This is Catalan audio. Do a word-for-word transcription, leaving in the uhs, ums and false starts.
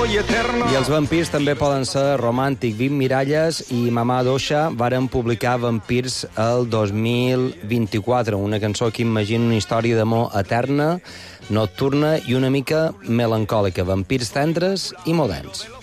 y eterno. I els vampirs també poden ser Romàntic, vint miralles i Mamà Doixa varen publicar Vampirs el dos mil vint-i-quatre, una cançó que imagina una història d'amor eterna, nocturna i una mica melancòlica, vampirs tendres i moderns.